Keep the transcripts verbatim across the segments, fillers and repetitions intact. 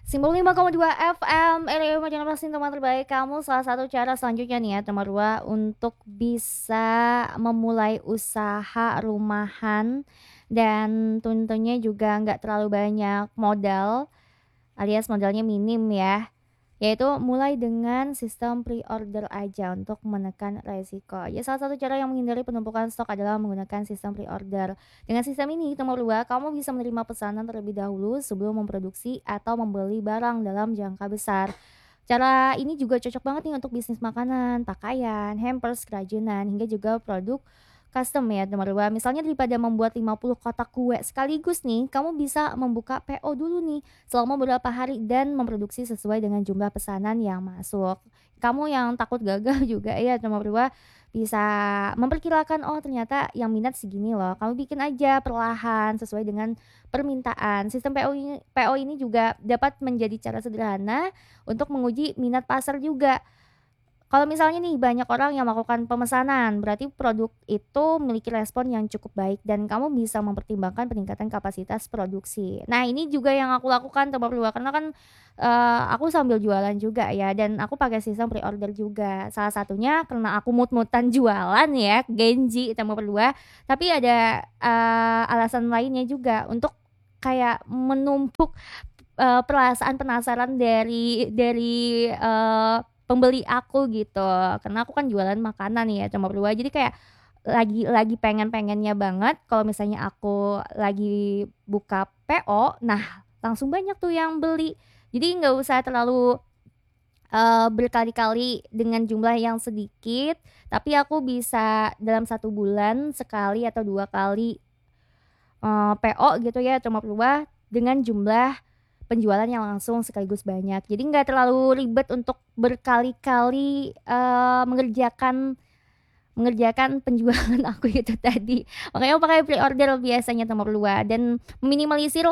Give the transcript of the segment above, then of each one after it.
Simbol lima koma dua F M, R R Majalah Mesin teman terbaik kamu. Salah satu cara selanjutnya nih ya teman dua untuk bisa memulai usaha rumahan dan tentunya juga nggak terlalu banyak modal alias modalnya minim ya. Yaitu mulai dengan sistem pre-order aja untuk menekan resiko. Ya salah satu cara yang menghindari penumpukan stok adalah menggunakan sistem pre-order. Dengan sistem ini, nomor dua, kamu bisa menerima pesanan terlebih dahulu sebelum memproduksi atau membeli barang dalam jangka besar. Cara ini juga cocok banget nih untuk bisnis makanan, pakaian, hampers, kerajinan, hingga juga produk custom ya nomor dua. Misalnya daripada membuat lima puluh kotak kue sekaligus nih, kamu bisa membuka P O dulu nih selama beberapa hari dan memproduksi sesuai dengan jumlah pesanan yang masuk. Kamu yang takut gagal juga ya nomor dua bisa memperkirakan, oh ternyata yang minat segini loh. Kamu bikin aja perlahan sesuai dengan permintaan. Sistem P O ini, P O ini juga dapat menjadi cara sederhana untuk menguji minat pasar juga. Kalau misalnya nih banyak orang yang melakukan pemesanan, berarti produk itu memiliki respon yang cukup baik dan kamu bisa mempertimbangkan peningkatan kapasitas produksi. Nah, ini juga yang aku lakukan teman berdua karena kan eh, aku sambil jualan juga ya dan aku pakai sistem pre-order juga. Salah satunya karena aku mut-mutan jualan ya, Genji teman berdua. Tapi ada eh, alasan lainnya juga untuk kayak menumpuk eee, perasaan penasaran dari dari, eee, pembeli aku gitu. Karena aku kan jualan makanan ya cuma berdua, jadi kayak lagi lagi pengen-pengennya banget kalau misalnya aku lagi buka P O, nah langsung banyak tuh yang beli. Jadi nggak usah terlalu, eee, berkali-kali dengan jumlah yang sedikit, tapi aku bisa dalam satu bulan sekali atau dua kali eee, P O gitu ya cuma berubah dengan jumlah penjualan yang langsung sekaligus banyak. Jadi nggak terlalu ribet untuk berkali-kali, eee, mengerjakan mengerjakan penjualan aku itu tadi. Makanya aku pakai pre-order biasanya nomor dua dan meminimalisir,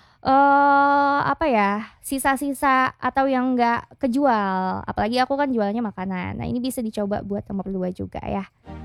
eee, apa ya, sisa-sisa atau yang nggak kejual. Apalagi aku kan jualnya makanan. Nah ini bisa dicoba buat nomor dua juga ya.